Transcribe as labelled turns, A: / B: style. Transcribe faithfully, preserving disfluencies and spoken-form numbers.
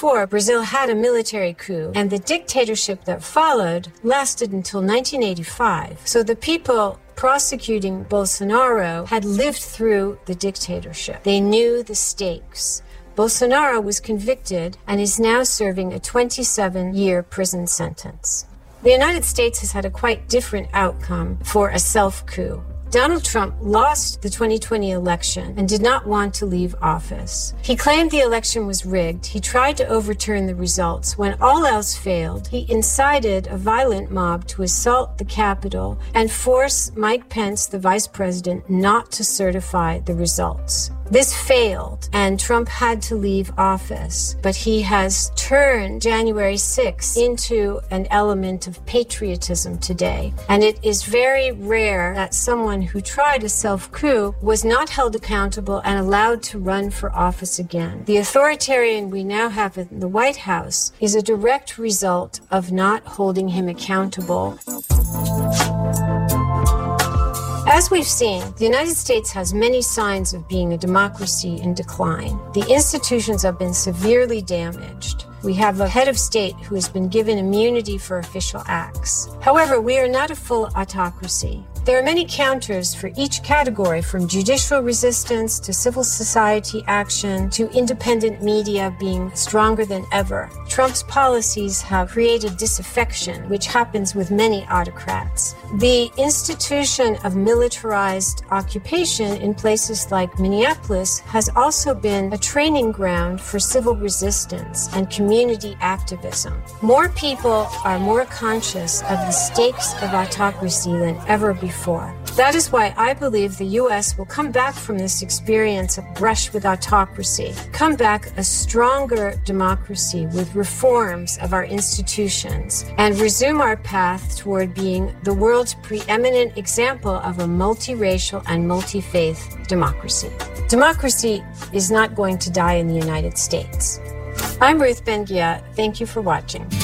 A: before, Brazil had a military coup, and the dictatorship that followed lasted until nineteen eighty-five. So the people prosecuting Bolsonaro had lived through the dictatorship. They knew the stakes. Bolsonaro was convicted and is now serving a twenty-seven-year prison sentence. The United States has had a quite different outcome for a self-coup. Donald Trump lost the twenty twenty election and did not want to leave office. He claimed the election was rigged. He tried to overturn the results. When all else failed, he incited a violent mob to assault the Capitol and force Mike Pence, the vice president, not to certify the results. This failed, and Trump had to leave office, but he has turned January sixth into an element of patriotism today. And it is very rare that someone who tried a self-coup was not held accountable and allowed to run for office again. The authoritarian we now have in the White House is a direct result of not holding him accountable. As we've seen, the United States has many signs of being a democracy in decline. The institutions have been severely damaged. We have a head of state who has been given immunity for official acts. However, we are not a full autocracy. There are many counters for each category, from judicial resistance to civil society action to independent media being stronger than ever. Trump's policies have created disaffection, which happens with many autocrats. The institution of militarized occupation in places like Minneapolis has also been a training ground for civil resistance and community activism. More people are more conscious of the stakes of autocracy than ever before. That is why I believe the U S will come back from this experience of brush with autocracy, come back a stronger democracy with reforms of our institutions, and resume our path toward being the world's preeminent example of a multiracial and multi-faith democracy. Democracy is not going to die in the United States. I'm Ruth Ben-Ghiat. Thank you for watching.